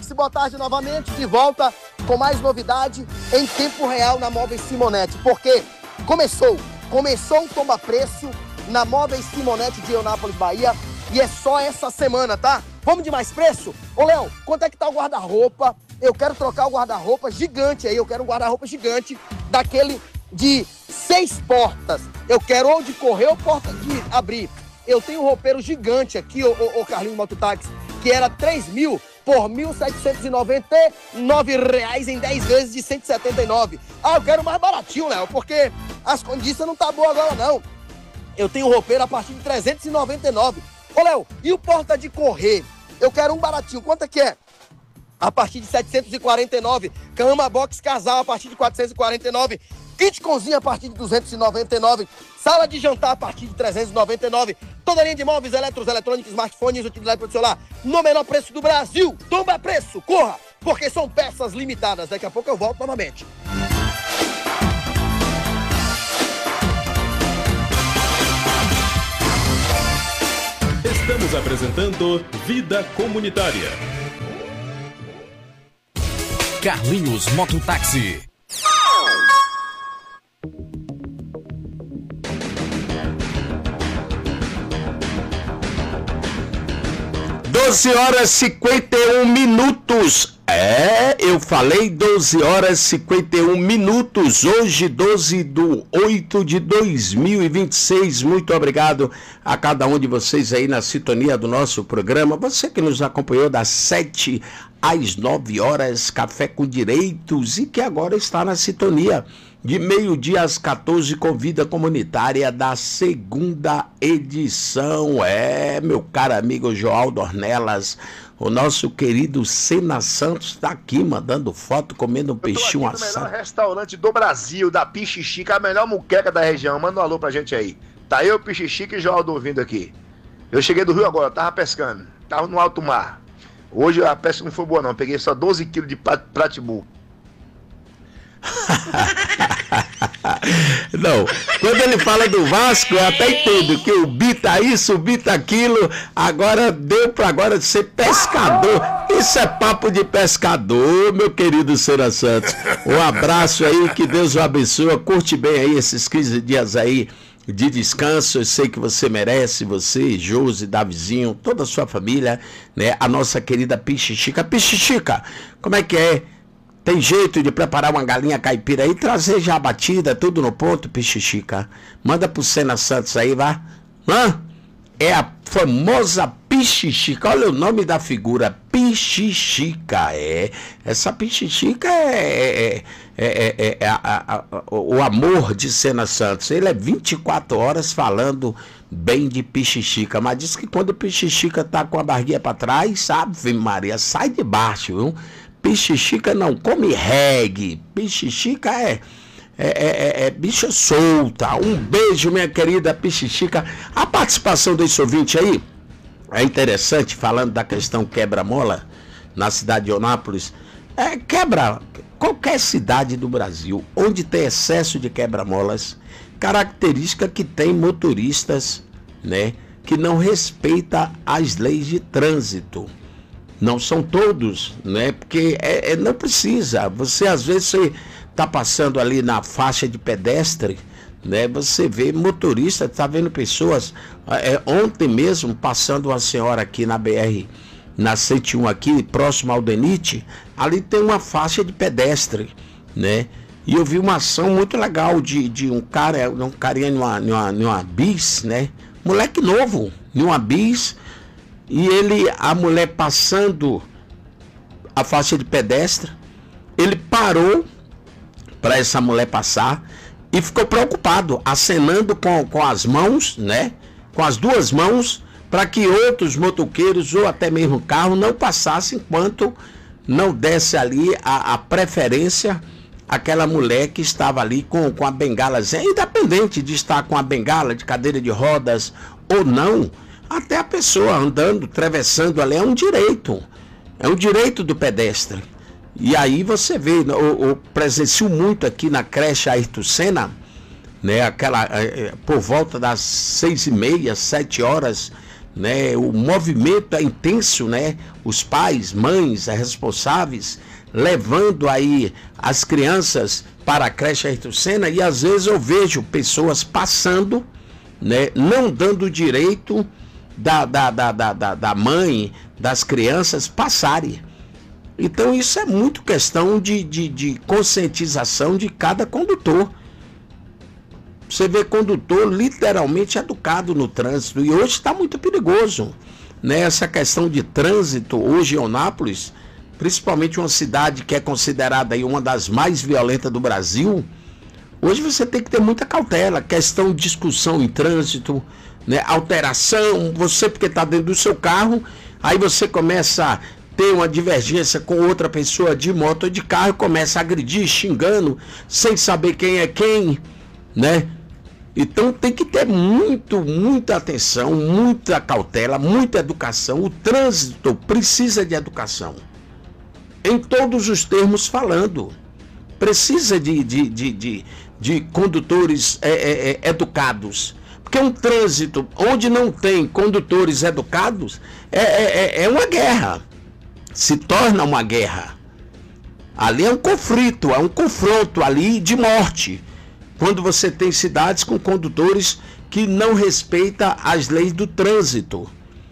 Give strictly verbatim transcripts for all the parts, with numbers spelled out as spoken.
Pix Botagem novamente, de volta com mais novidade em tempo real na Móveis Simonete, porque começou, começou um tomba-preço na Móveis Simonete de Eunápolis, Bahia, e é só essa semana, tá? Vamos de mais preço? Ô, Léo, quanto é que tá o guarda-roupa? Eu quero trocar o guarda-roupa gigante aí, eu quero um guarda-roupa gigante, daquele de seis portas. Eu quero ou de correr ou porta de abrir. Eu tenho um roupeiro gigante aqui, ô, ô, ô Carlinhos Mototáxi, que era três mil por mil setecentos e noventa e nove reais em dez vezes de cento e setenta e nove. Ah, eu quero mais baratinho, Léo, porque as condições não tá boa agora, não. Eu tenho um roupeiro a partir de trezentos e noventa e nove. Ô, Léo, e o porta de correr? Eu quero um baratinho. Quanto é que é? A partir de setecentos e quarenta e nove. Cama box casal a partir de quatrocentos e quarenta e nove. Kit cozinha a partir de duzentos e noventa e nove. Sala de jantar a partir de trezentos e noventa e nove. Toda linha de móveis, eletros, eletrônicos, smartphones, utilidade para o celular. No menor preço do Brasil. Tomba preço, corra, porque são peças limitadas. Daqui a pouco eu volto novamente. Estamos apresentando Vida Comunitária. Carlinhos Mototáxi. doze horas e cinquenta e um minutos. É, eu falei doze horas e cinquenta e um minutos. Hoje, doze de oito de dois mil e vinte e seis. Muito obrigado a cada um de vocês aí na sintonia do nosso programa. Você que nos acompanhou das sete às nove horas, Café com Direitos, e que agora está na sintonia de meio-dia às quatorze com Vida Comunitária da segunda edição. É, meu caro amigo Joaldo Ornelas, o nosso querido Sena Santos está aqui mandando foto, comendo um peixinho assado. O melhor restaurante do Brasil, da Pichichica, a melhor muqueca da região. Manda um alô pra gente aí. Tá eu, Pichichica e Joaldo ouvindo aqui. Eu cheguei do Rio agora, tava pescando, tava no alto mar. Hoje a pesca não foi boa não, peguei só doze quilos de pratibu. Não, quando ele fala do Vasco, eu até entendo que o bi tá isso, o bi tá aquilo, agora deu pra agora ser pescador. Isso é papo de pescador, meu querido Sena Santos. Um abraço aí, que Deus o abençoe, curte bem aí esses quinze dias aí de descanso. Eu sei que você merece, você, Josi, Davizinho, toda a sua família, né? A nossa querida Pichichica. Pichichica, como é que é? Tem jeito de preparar uma galinha caipira aí, trazer já a batida, tudo no ponto, Pichichica? Manda pro Sena Santos aí, vá. Hã? É a famosa Pichichica. Olha o nome da figura, Pichichica. É, essa Pichichica é, é, é, é, é a, a, a, o amor de Sena Santos. Ele é vinte e quatro horas falando bem de Pichichica, mas diz que quando o Pichichica tá com a barriguinha pra trás, sabe, Maria, sai de baixo, viu? Pichichica não come reggae. Pichichica é, é, é, é bicha solta. Um beijo, minha querida Pichichica. A participação desse ouvinte aí é interessante, falando da questão quebra-mola na cidade de Eunápolis. É, quebra qualquer cidade do Brasil onde tem excesso de quebra-molas, característica que tem motoristas, né, que não respeita as leis de trânsito. Não são todos, né? Porque é, é, não precisa. Você, às vezes, você está passando ali na faixa de pedestre, né? Você vê motorista, está vendo pessoas. É, ontem mesmo, passando uma senhora aqui na B R, na cento e um aqui, próximo ao Denite, ali tem uma faixa de pedestre, né? E eu vi uma ação muito legal de, de um cara, um carinha numa, numa, numa bis, né? Moleque novo, numa bis. E ele, a mulher passando a faixa de pedestre, ele parou para essa mulher passar e ficou preocupado, acenando com, com as mãos, né? Com as duas mãos, para que outros motoqueiros ou até mesmo carro não passassem enquanto não desse ali a, a preferência àquela mulher que estava ali com, com a bengala, independente de estar com a bengala de cadeira de rodas ou não. Até a pessoa andando, atravessando ali, é um direito. É um direito do pedestre. E aí você vê, eu, eu presencio muito aqui na creche Ayrton Senna, né, aquela, é, por volta das seis e meia, sete horas, né? O movimento é intenso, né? Os pais, mães, responsáveis, levando aí as crianças para a creche Ayrton Senna, e às vezes eu vejo pessoas passando, né? Não dando direito da, da, da, da, da, da mãe, das crianças passarem. Então isso é muito questão de, de, de conscientização de cada condutor. Você vê condutor literalmente educado no trânsito, e hoje está muito perigoso, né? Essa questão de trânsito hoje em Eunápolis, principalmente uma cidade que é considerada aí uma das mais violentas do Brasil, hoje você tem que ter muita cautela, questão de discussão em trânsito, né? Alteração, você porque está dentro do seu carro, aí você começa a ter uma divergência com outra pessoa de moto ou de carro e começa a agredir, xingando, sem saber quem é quem, né? Então tem que ter muito, muita atenção, muita cautela, muita educação. O trânsito precisa de educação, em todos os termos falando. Precisa de, de, de, de, de condutores é, é, é, educados. Porque um trânsito onde não tem condutores educados é, é, é uma guerra. Se torna uma guerra. Ali é um conflito, é um confronto ali de morte. Quando você tem cidades com condutores que não respeitam as leis do trânsito.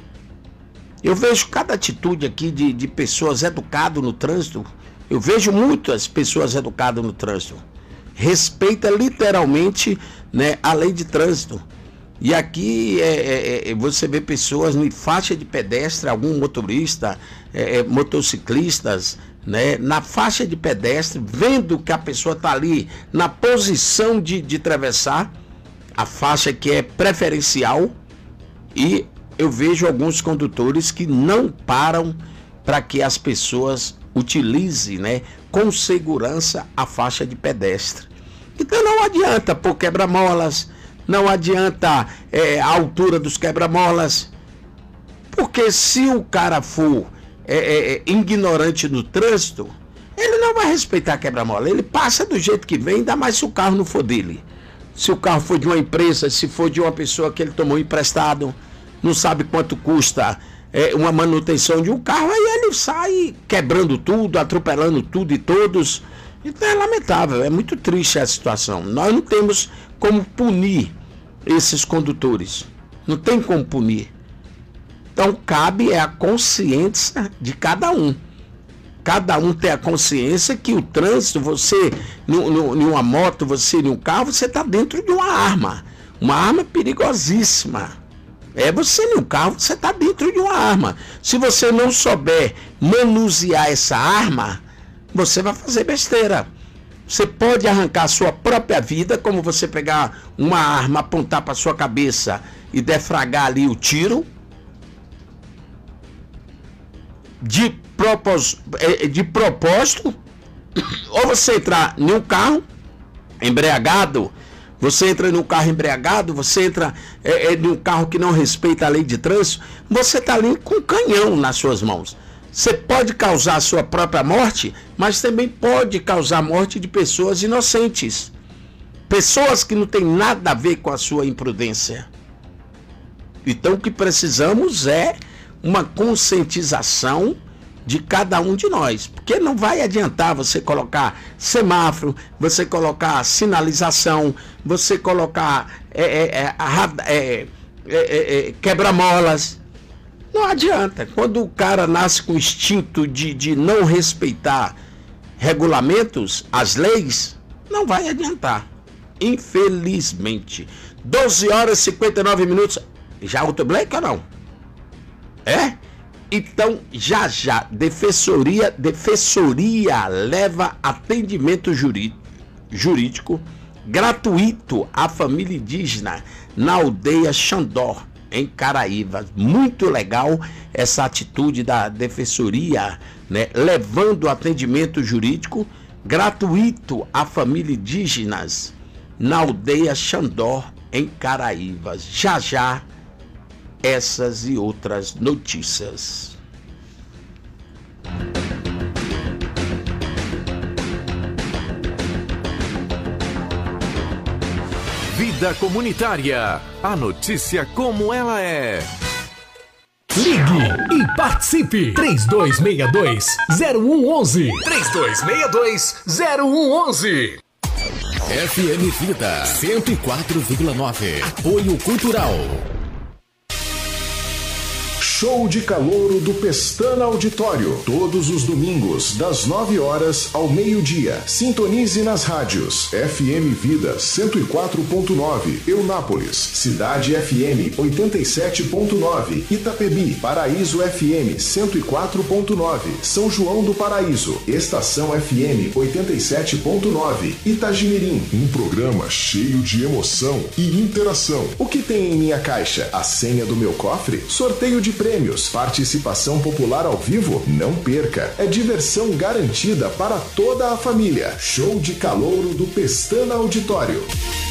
Eu vejo cada atitude aqui de, de pessoas educadas no trânsito. Eu vejo muitas pessoas educadas no trânsito. Respeita literalmente, né, a lei de trânsito. E aqui é, é, você vê pessoas em faixa de pedestre, algum motorista, é, motociclistas, né, na faixa de pedestre, vendo que a pessoa está ali na posição de, de atravessar a faixa que é preferencial, e eu vejo alguns condutores que não param para que as pessoas utilizem, né, com segurança a faixa de pedestre. Então não adianta pôr quebra-molas, não adianta é, a altura dos quebra-molas, porque se o cara for é, é, é, ignorante no trânsito, ele não vai respeitar a quebra-mola, ele passa do jeito que vem, ainda mais se o carro não for dele. Se o carro for de uma empresa, se for de uma pessoa que ele tomou emprestado, não sabe quanto custa é, uma manutenção de um carro, aí ele sai quebrando tudo, atropelando tudo e todos. Então é lamentável, é muito triste a situação. Nós não temos como punir esses condutores, não tem como punir. Então cabe é a consciência de cada um. Cada um tem a consciência que o trânsito, você, em uma moto, você em um carro, você está dentro de uma arma. Uma arma perigosíssima. É, você em um carro, você está dentro de uma arma. Se você não souber manusear essa arma, você vai fazer besteira. Você pode arrancar a sua própria vida, como você pegar uma arma, apontar para sua cabeça e defragrar ali o tiro. De, propós, de propósito. Ou você entrar em um carro embriagado, você entra num carro embriagado, você entra é, é, num carro que não respeita a lei de trânsito, você está ali com um canhão nas suas mãos. Você pode causar a sua própria morte, mas também pode causar a morte de pessoas inocentes. Pessoas que não têm nada a ver com a sua imprudência. Então o que precisamos é uma conscientização de cada um de nós. Porque não vai adiantar você colocar semáforo, você colocar sinalização, você colocar é, é, é, é, é, é, quebra-molas. Não adianta. Quando o cara nasce com o instinto de, de não respeitar regulamentos, as leis, não vai adiantar. Infelizmente. doze horas e cinquenta e nove minutos. Já Auto Black ou não? É? Então, já já, Defensoria, Defensoria leva atendimento jurídico, jurídico gratuito à família indígena na aldeia Xandó, em Caraíva. Muito legal essa atitude da Defensoria, né, levando atendimento jurídico gratuito à família indígenas na aldeia Xandó, em Caraíva. Já já, essas e outras notícias. Vida Comunitária. A notícia como ela é. Ligue e participe. três dois seis dois, zero um um um. três dois seis dois, zero um um um. F M Vida cento e quatro vírgula nove. Apoio Cultural. Show de Calouro do Pestana Auditório. Todos os domingos, das nove horas ao meio-dia. Sintonize nas rádios F M Vida cento e quatro ponto nove, Eunápolis. Cidade F M oitenta e sete ponto nove, Itapebi. Paraíso F M cento e quatro ponto nove, São João do Paraíso. Estação F M oitenta e sete ponto nove, Itagimirim. Um programa cheio de emoção e interação. O que tem em minha caixa? A senha do meu cofre? Sorteio de prêmios. Participação popular ao vivo? Não perca. É diversão garantida para toda a família. Show de Calouro do Pestana Auditório.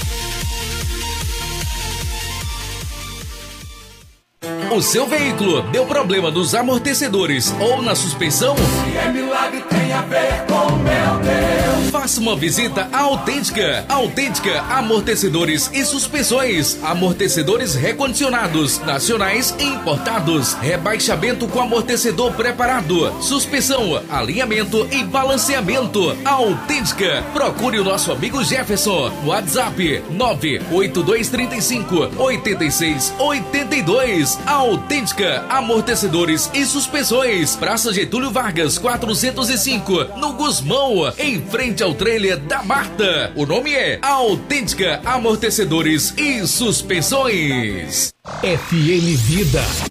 O seu veículo deu problema nos amortecedores ou na suspensão? Se é milagre, tem a ver com meu Deus. Faça uma visita à Autêntica. Autêntica Amortecedores e Suspensões. Amortecedores recondicionados, nacionais e importados. Rebaixamento com amortecedor preparado. Suspensão, alinhamento e balanceamento. Autêntica. Procure o nosso amigo Jefferson. WhatsApp nove oito dois três cinco, oito seis oito dois. Autêntica Amortecedores e Suspensões. Praça Getúlio Vargas, quatrocentos e cinco, no Gusmão, em frente ao trailer da Marta. O nome é Autêntica Amortecedores e Suspensões. F M Vida